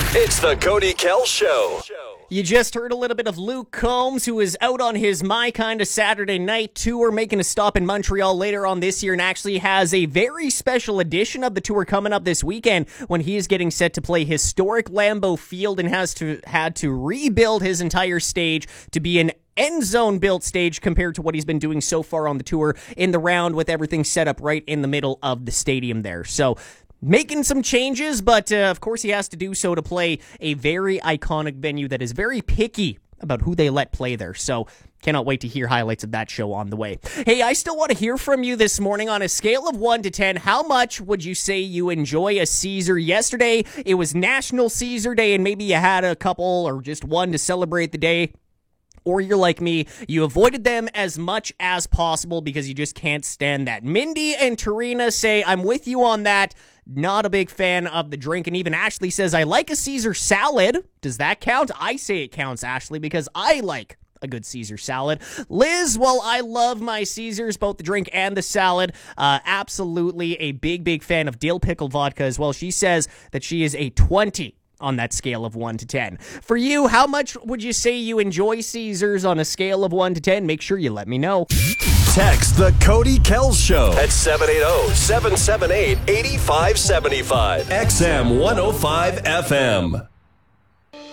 It's the Cody Kell Show. You just heard a little bit of Luke Combs, who is out on his My Kinda Saturday Night tour, making a stop in Montreal later on this year, and actually has a very special edition of the tour coming up this weekend when he is getting set to play historic Lambeau Field and had to rebuild his entire stage to be an end zone built stage compared to what he's been doing so far on the tour in the round, with everything set up right in the middle of the stadium there. So making some changes, but of course he has to do so to play a very iconic venue that is very picky about who they let play there. So cannot wait to hear highlights of that show on the way. Hey, I still want to hear from you this morning. On a scale of 1 to 10, how much would you say you enjoy a Caesar? Yesterday, it was National Caesar Day, and maybe you had a couple or just one to celebrate the day. Or you're like me, you avoided them as much as possible because you just can't stand that. Mindy and Tarina say, I'm with you on that. Not a big fan of the drink. And even Ashley says, I like a Caesar salad. Does that count? I say it counts, Ashley, because I like a good Caesar salad. Liz, well, I love my Caesars, both the drink and the salad. Absolutely a big fan of dill pickle vodka as well. She says that she is a 20 on that scale of 1 to 10. For you, how much would you say you enjoy Caesars on a scale of 1 to 10? Make sure you let me know. Text the Cody Kell Show at 780-778-8575. XM 105 FM.